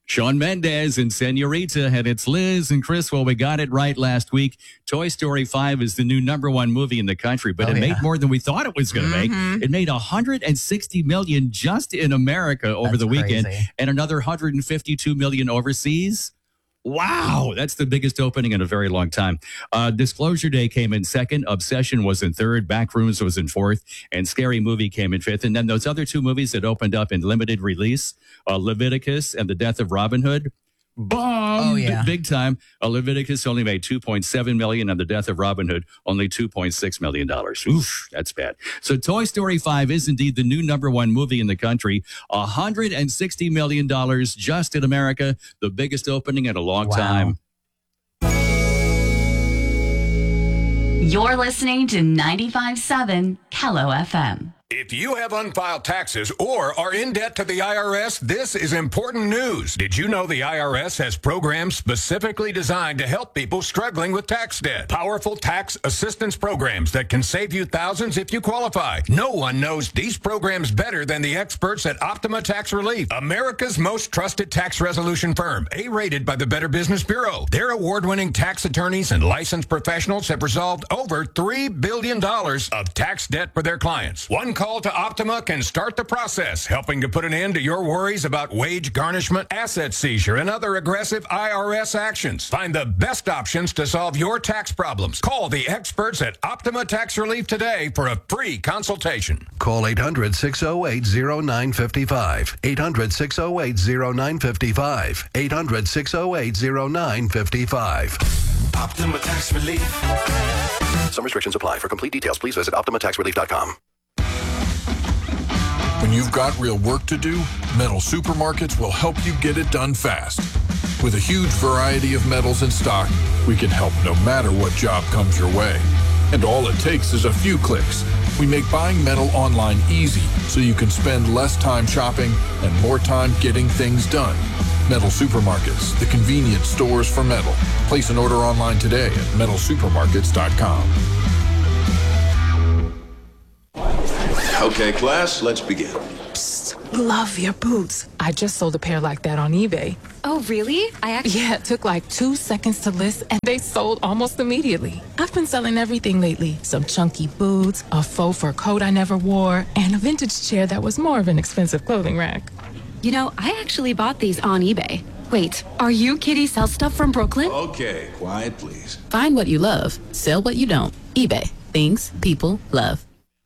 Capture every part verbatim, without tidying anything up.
Shawn Mendes and Senorita, and it's Liz and Chris. Well, we got it right last week. Toy Story five is the new number one movie in the country, but oh, it yeah. made more than we thought it was going to mm-hmm. make. It made one hundred sixty million dollars just in America over That's the weekend, crazy. and another one hundred fifty-two million dollars overseas. Wow, that's the biggest opening in a very long time. Uh, Disclosure Day came in second. Obsession was in third. Backrooms was in fourth. And Scary Movie came in fifth. And then those other two movies that opened up in limited release, uh, Leviticus and The Death of Robin Hood, bombed oh, yeah. big time. Uh, Leviticus only made two point seven million dollars, and The Death of Robin Hood only two point six million dollars. Oof, that's bad. So Toy Story five is indeed the new number one movie in the country. one hundred sixty million dollars just in America, the biggest opening in a long wow. time. You're listening to ninety-five point seven Kello F M. If you have unfiled taxes or are in debt to the I R S, this is important news. Did you know the I R S has programs specifically designed to help people struggling with tax debt? Powerful tax assistance programs that can save you thousands if you qualify. No one knows these programs better than the experts at Optima Tax Relief, America's most trusted tax resolution firm, A-rated by the Better Business Bureau. Their award-winning tax attorneys and licensed professionals have resolved over three billion dollars of tax debt for their clients. One call to Optima can start the process, helping to put an end to your worries about wage garnishment, asset seizure, and other aggressive I R S actions. Find the best options to solve your tax problems. Call the experts at Optima Tax Relief today for a free consultation. Call eight hundred, six oh eight, oh nine five five. eight hundred, six oh eight, oh nine five five. eight hundred, six oh eight, oh nine five five. Optima Tax Relief. Some restrictions apply. For complete details, please visit optima tax relief dot com. When you've got real work to do, Metal Supermarkets will help you get it done fast. With a huge variety of metals in stock, we can help no matter what job comes your way. And all it takes is a few clicks. We make buying metal online easy so you can spend less time shopping and more time getting things done. Metal Supermarkets, the convenience stores for metal. Place an order online today at metal supermarkets dot com. Okay, class, let's begin. Psst, love your boots. I just sold a pair like that on eBay. Oh, really? I actually... Yeah, it took like two seconds to list, and they sold almost immediately. I've been selling everything lately. Some chunky boots, a faux fur coat I never wore, and a vintage chair that was more of an expensive clothing rack. You know, I actually bought these on eBay. Wait, are you Kitty Sell Stuff from Brooklyn? Okay, quiet, please. Find what you love. Sell what you don't. eBay. Things people love.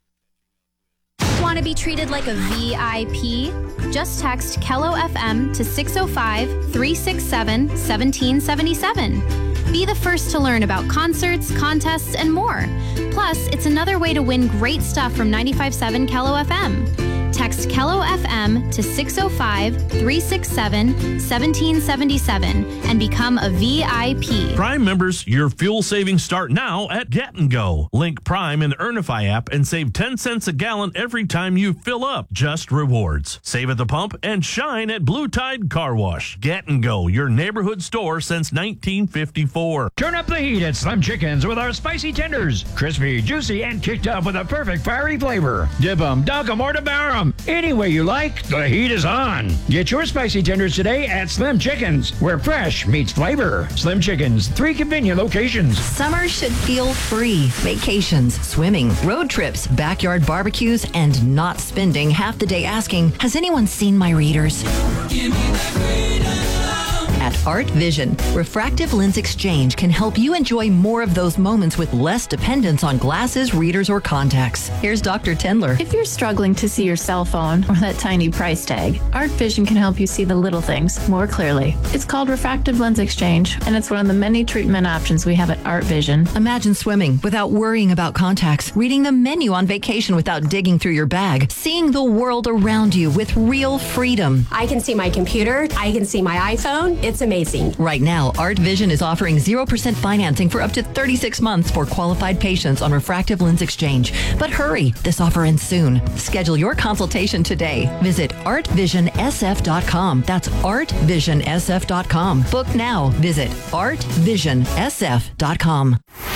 Want to be treated like a V I P? Just text Kello F M to six oh five, three six seven, one seven seven seven. Be the first to learn about concerts, contests, and more. Plus, it's another way to win great stuff from ninety-five point seven Kello F M. Text Kello F M to six oh five, three six seven, one seven seven seven and become a V I P. Prime members, your fuel savings start now at Get and Go. Link Prime in the Earnify app and save ten cents a gallon every time you fill up. Just rewards. Save at the pump and shine at Blue Tide Car Wash. Get and Go, your neighborhood store since nineteen fifty-four. Turn up the heat at Slim Chickens with our spicy tenders. Crispy, juicy, and kicked up with a perfect fiery flavor. Dip 'em, dunk 'em, or devour 'em. Any way you like, the heat is on. Get your spicy tenders today at Slim Chickens, where fresh meets flavor. Slim Chickens, three convenient locations. Summer should feel free. Vacations, swimming, road trips, backyard barbecues, and not spending half the day asking, has anyone seen my readers? Give me that freedom. At Art Vision, Refractive Lens Exchange can help you enjoy more of those moments with less dependence on glasses, readers, or contacts. Here's Doctor Tendler. If you're struggling to see your cell phone or that tiny price tag, Art Vision can help you see the little things more clearly. It's called Refractive Lens Exchange, and it's one of the many treatment options we have at Art Vision. Imagine swimming without worrying about contacts, reading the menu on vacation without digging through your bag, seeing the world around you with real freedom. I can see my computer. I can see my iPhone. It's amazing. Right now, Art Vision is offering zero percent financing for up to thirty-six months for qualified patients on refractive lens exchange. But hurry, this offer ends soon. Schedule your consultation today. Visit art vision s f dot com. That's art vision s f dot com. Book now. Visit art vision s f dot com.